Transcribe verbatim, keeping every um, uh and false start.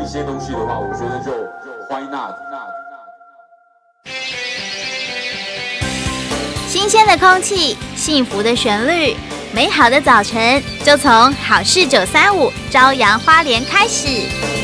一些东西的话，我觉得就 why not？ 新鲜的空气，幸福的旋律，美好的早晨就从好事九三五朝阳花莲开始。